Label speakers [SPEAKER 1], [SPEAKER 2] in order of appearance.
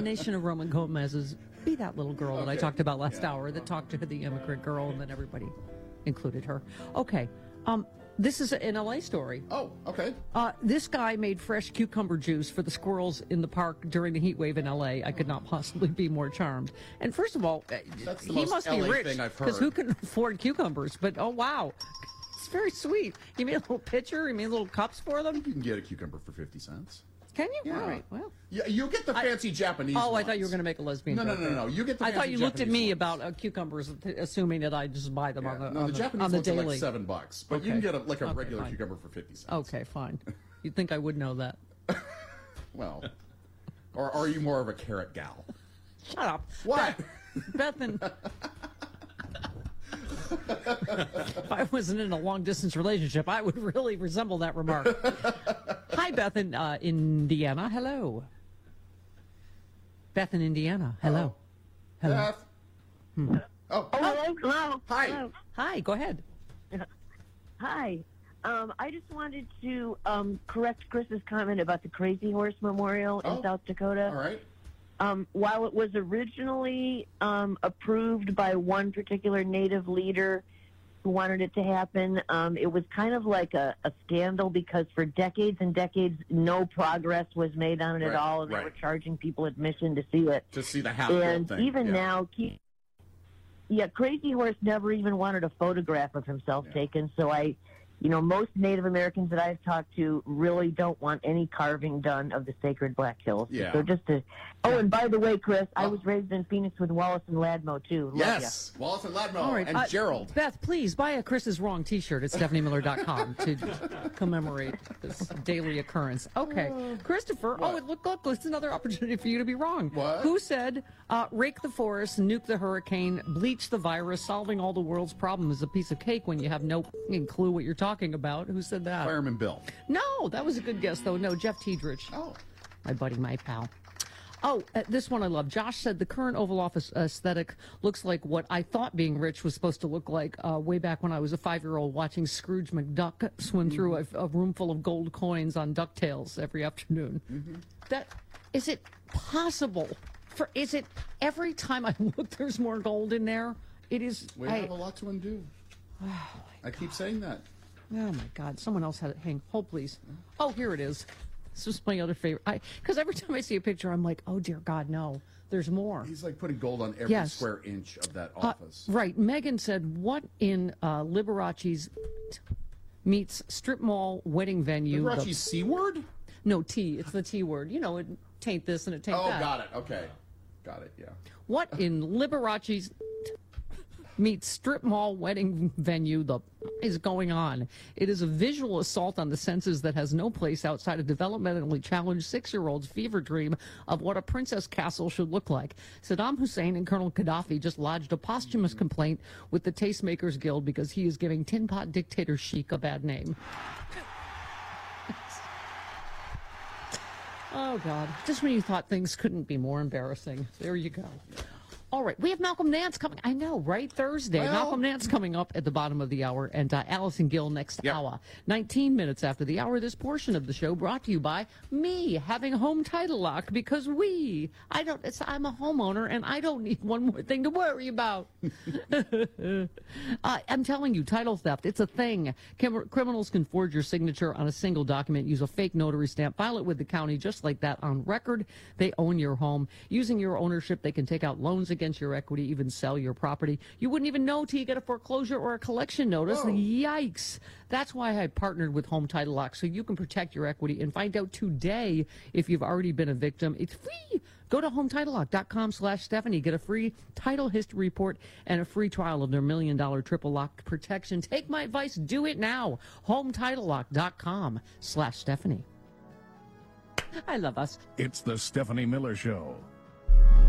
[SPEAKER 1] Nation of Roman Gomez's be that little girl that I talked about last hour that talked to the immigrant girl, and then everybody included her. Okay. This is an LA story.
[SPEAKER 2] Oh, okay.
[SPEAKER 1] This guy made fresh cucumber juice for the squirrels in the park during the heat wave in LA. I could not possibly be more charmed. And first of all,
[SPEAKER 2] That's the
[SPEAKER 1] he
[SPEAKER 2] most
[SPEAKER 1] must
[SPEAKER 2] LA
[SPEAKER 1] be rich,
[SPEAKER 2] thing I've
[SPEAKER 1] because
[SPEAKER 2] heard.
[SPEAKER 1] who can afford cucumbers? But oh wow, it's very sweet. He made a little pitcher. He made little cups for them.
[SPEAKER 2] You can get a cucumber for 50 cents.
[SPEAKER 1] Can you?
[SPEAKER 2] Yeah.
[SPEAKER 1] All right. Well.
[SPEAKER 2] Yeah, you get the fancy Japanese
[SPEAKER 1] Oh, I
[SPEAKER 2] ones.
[SPEAKER 1] thought you were going to make a lesbian joke.
[SPEAKER 2] No. You get the
[SPEAKER 1] I
[SPEAKER 2] fancy
[SPEAKER 1] thought you looked at
[SPEAKER 2] Japanese
[SPEAKER 1] me
[SPEAKER 2] ones.
[SPEAKER 1] about cucumbers, assuming that I just buy them on
[SPEAKER 2] the Japanese
[SPEAKER 1] on the
[SPEAKER 2] ones are
[SPEAKER 1] daily.
[SPEAKER 2] like $7, but you can get a regular
[SPEAKER 1] fine.
[SPEAKER 2] cucumber for 50 cents.
[SPEAKER 1] Okay, fine. You'd think I would know that.
[SPEAKER 2] Well, or are you more of a carrot gal?
[SPEAKER 1] Shut up.
[SPEAKER 2] What?
[SPEAKER 1] Bethan. If I wasn't in a long-distance relationship, I would really resemble that remark. Hi, Beth in Indiana. Hello. Beth in Indiana. Hello. Hello.
[SPEAKER 2] Beth? Oh,
[SPEAKER 3] Hello.
[SPEAKER 2] Hi.
[SPEAKER 3] Hello.
[SPEAKER 1] Hi, go ahead.
[SPEAKER 3] Hi. I just wanted to correct Chris's comment about the Crazy Horse Memorial in South Dakota.
[SPEAKER 2] All right.
[SPEAKER 3] While it was originally approved by one particular Native leader who wanted it to happen, it was kind of like a scandal because for decades and decades, no progress was made on it at all, and they were charging people admission to see it.
[SPEAKER 2] To see the half-built
[SPEAKER 3] And
[SPEAKER 2] thing.
[SPEAKER 3] even now, Crazy Horse never even wanted a photograph of himself taken, so most Native Americans that I've talked to really don't want any carving done of the sacred Black Hills.
[SPEAKER 2] Yeah.
[SPEAKER 3] So just to... Oh, and by the way, Chris, I was raised in Phoenix with Wallace and Ladmo, too. Love
[SPEAKER 2] Yes. Wallace and Ladmo.
[SPEAKER 1] All right.
[SPEAKER 2] And Gerald.
[SPEAKER 1] Beth, please buy a Chris is Wrong t-shirt at StephanieMiller.com to commemorate this daily occurrence. Okay. Christopher, look, it's another opportunity for you to be wrong.
[SPEAKER 2] What?
[SPEAKER 1] Who said, rake the forest, nuke the hurricane, bleach the virus, solving all the world's problems is a piece of cake when you have no clue what you're talking about? Who said that?
[SPEAKER 2] Fireman Bill.
[SPEAKER 1] No, that was a good guess, though. No, Jeff Tiedrich.
[SPEAKER 2] Oh.
[SPEAKER 1] My buddy, my pal. Oh, this one I love. Josh said the current Oval Office aesthetic looks like what I thought being rich was supposed to look like way back when I was a 5-year-old watching Scrooge McDuck swim through a room full of gold coins on DuckTales every afternoon. That is it possible? Is it every time I look there's more gold in there? It is.
[SPEAKER 2] We have a lot to undo. I keep saying that.
[SPEAKER 1] Oh, my God. Someone else had it. Hold, please. Oh, here it is. This was my other favorite. Because every time I see a picture, I'm like, oh, dear God, no. There's more.
[SPEAKER 2] He's like putting gold on every square inch of that office.
[SPEAKER 1] Right. Megan said, what in Liberace's meets strip mall wedding venue?
[SPEAKER 2] Liberace's C word?
[SPEAKER 1] No, T. It's the T word. You know, it taint this and it taint that.
[SPEAKER 2] Oh, got it. Okay. Got it, yeah.
[SPEAKER 1] What in Liberace's meets strip mall wedding venue is going on? It is a visual assault on the senses that has no place outside a developmentally challenged 6-year-old's fever dream of what a princess castle should look like. Saddam Hussein and Colonel Gaddafi just lodged a posthumous complaint with the Tastemakers Guild because he is giving Tin Pot dictator chic a bad name. Oh, God. Just when you thought things couldn't be more embarrassing. There you go. All right, we have Malcolm Nance coming. I know, right? Thursday.
[SPEAKER 2] Well,
[SPEAKER 1] Malcolm Nance coming up at the bottom of the hour, and Allison Gill next hour. 19 minutes after the hour, this portion of the show brought to you by me having home title lock because I'm a homeowner and I don't need one more thing to worry about. I'm telling you, title theft, it's a thing. Criminals can forge your signature on a single document, use a fake notary stamp, file it with the county just like that on record. They own your home. Using your ownership, they can take out loans against your equity, even sell your property. You wouldn't even know till you get a foreclosure or a collection notice.
[SPEAKER 2] Whoa.
[SPEAKER 1] Yikes. That's why I partnered with Home Title Lock, so you can protect your equity and find out today if you've already been a victim. It's free. Go to HometitleLock.com/Stephanie. Get a free title history report and a free trial of their $1 million triple lock protection. Take my advice. Do it now. HometitleLock.com/Stephanie. I love us.
[SPEAKER 4] It's the Stephanie Miller Show.